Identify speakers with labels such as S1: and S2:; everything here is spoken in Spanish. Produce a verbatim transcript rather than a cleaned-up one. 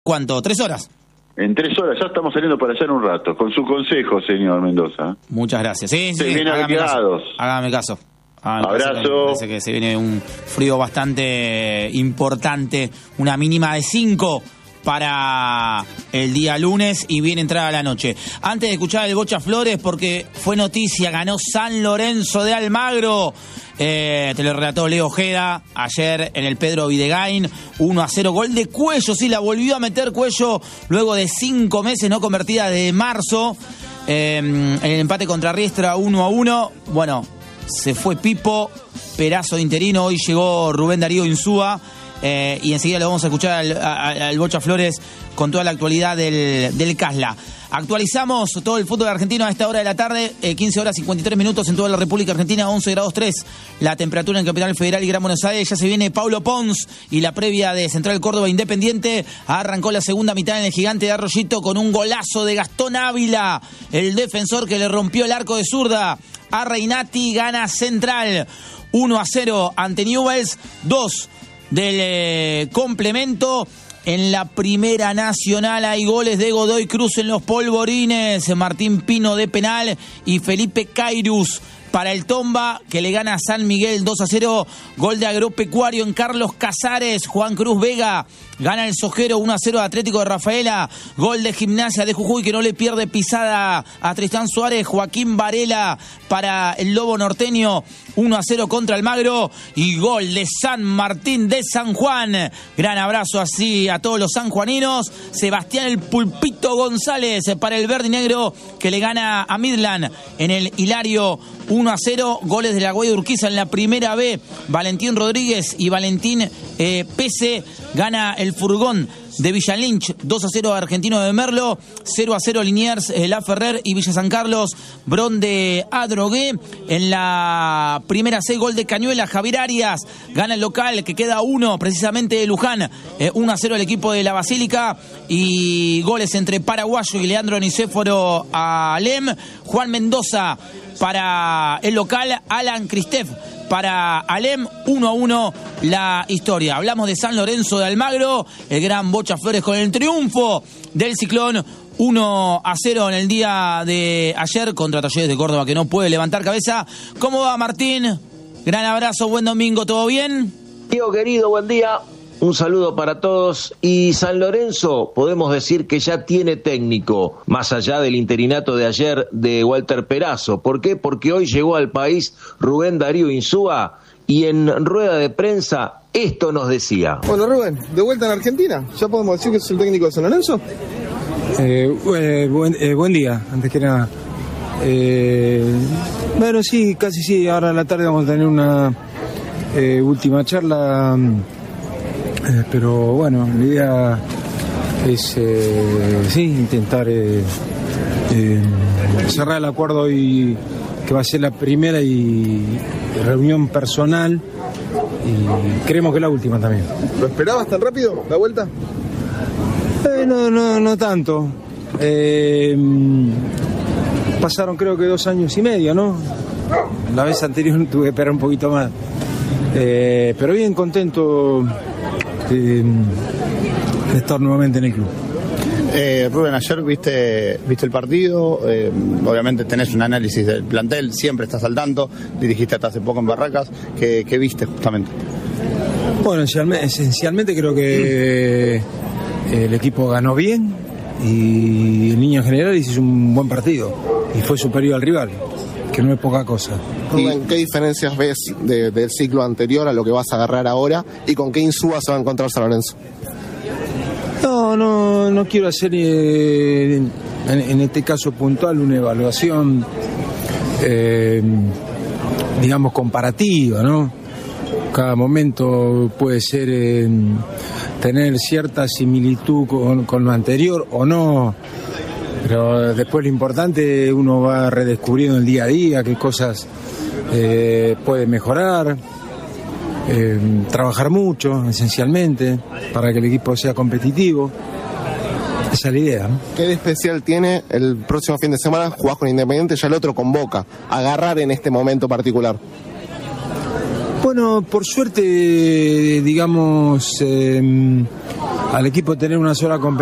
S1: ¿Cuánto? ¿Tres horas?
S2: En tres horas, ya estamos saliendo para allá en un rato. Con su consejo, señor Mendoza.
S1: Muchas gracias. Sí, sí,
S2: se vienen
S1: hágame caso.
S2: caso.
S1: Hágame caso. Hágame
S2: Abrazo.
S1: caso. Me parece que se viene un frío bastante importante. Una mínima de cinco para el día lunes y bien entrada la noche. Antes de escuchar el Bocha Flores, porque fue noticia, ganó San Lorenzo de Almagro. Eh, te lo relató Leo Ojeda ayer en el Pedro Videgain, uno a cero, gol de Cuello, sí, la volvió a meter Cuello luego de cinco meses, no convertida de marzo, eh, en el empate contra Riestra uno a uno, bueno, se fue Pipo, Perazo de interino, hoy llegó Rubén Darío Insúa, eh, y enseguida lo vamos a escuchar al, al, al Bocha Flores con toda la actualidad del, del Casla. Actualizamos todo el fútbol argentino a esta hora de la tarde, eh, quince horas cincuenta y tres minutos en toda la República Argentina, once grados tres la temperatura en Capital Federal y Gran Buenos Aires. Ya se viene Paulo Pons y la previa de Central Córdoba Independiente. Arrancó la segunda mitad en el Gigante de Arroyito con un golazo de Gastón Ávila, el defensor que le rompió el arco de zurda a Reinati. Gana Central uno a cero ante Newell's, dos del eh, complemento. En la Primera Nacional hay goles de Godoy Cruz en los polvorines, Martín Pino de penal y Felipe Cairus para el Tomba, que le gana a San Miguel dos a cero. Gol de Agropecuario en Carlos Casares. Juan Cruz Vega gana el Sojero uno a cero a Atlético de Rafaela. Gol de Gimnasia de Jujuy, que no le pierde pisada a Tristán Suárez. Joaquín Varela para el Lobo Norteño, uno a cero contra Almagro. Y gol de San Martín de San Juan. Gran abrazo así a todos los sanjuaninos. Sebastián el Pulpito González para el verde y negro, que le gana a Midland en el Hilario uno a cero. Goles de la Guaya Urquiza en la Primera B. Valentín Rodríguez y Valentín eh, Pese. Gana el Furgón de Villa Lynch, dos a cero Argentino de Merlo, cero a cero Liniers, eh, La Ferrer y Villa San Carlos, Bron de Adrogué. En la Primera C, gol de Cañuela, Javier Arias gana el local, que queda uno precisamente de Luján, eh, uno a cero el equipo de la Basílica. Y goles entre Paraguayo y Leandro Nicéforo a Alem. Juan Mendoza para el local, Alan Cristef para Alem, uno a uno la historia. Hablamos de San Lorenzo de Almagro, el gran Bocha Flores con el triunfo del Ciclón, uno a cero en el día de ayer contra Talleres de Córdoba, que no puede levantar cabeza. ¿Cómo va, Martín? Gran abrazo, buen domingo, ¿todo bien?
S3: Tío querido, buen día. Un saludo para todos. Y San Lorenzo, podemos decir que ya tiene técnico, más allá del interinato de ayer de Walter Perazo. ¿Por qué? Porque hoy llegó al país Rubén Darío Insúa y en rueda de prensa esto nos decía.
S4: Bueno, Rubén, de vuelta en Argentina, ¿ya podemos decir que es el técnico de San Lorenzo?
S5: Eh, eh, buen, eh, buen día, antes que nada. Eh, bueno, sí, casi sí. Ahora en la tarde vamos a tener una eh, última charla. Eh, pero bueno, la idea es eh, sí, intentar eh, eh, cerrar el acuerdo y que va a ser la primera y reunión personal y creemos que la última también.
S4: ¿Lo esperabas tan rápido, la vuelta?
S5: Eh, no, no, no tanto. Eh, pasaron creo que dos años y medio, ¿no? La vez anterior tuve que esperar un poquito más. Eh, pero bien contento de, de estar nuevamente en el club.
S6: Eh, Rubén, ayer viste, viste el partido, eh, obviamente tenés un análisis del plantel, siempre estás al tanto, dirigiste hasta hace poco en Barracas, ¿qué, qué viste justamente?
S5: Bueno, esencialmente creo que el equipo ganó bien y en líneas generales hizo un buen partido y fue superior al rival, que no es poca cosa.
S4: Rubén, ¿qué diferencias ves de, del ciclo anterior a lo que vas a agarrar ahora y con qué Insúa se va a encontrar San Lorenzo?
S5: No, no, no quiero hacer eh, en, en este caso puntual una evaluación, eh, digamos, comparativa, ¿no? Cada momento puede ser eh, tener cierta similitud con, con lo anterior o no. Pero después lo importante, uno va redescubriendo el día a día qué cosas eh, puede mejorar, eh, trabajar mucho, esencialmente, para que el equipo sea competitivo. Esa es la idea, ¿no?
S4: ¿Qué de especial tiene el próximo fin de semana? Jugás con Independiente, ya el otro con Boca. Agarrar en este momento particular.
S5: Bueno, por suerte, digamos, eh, al equipo tener una sola competencia.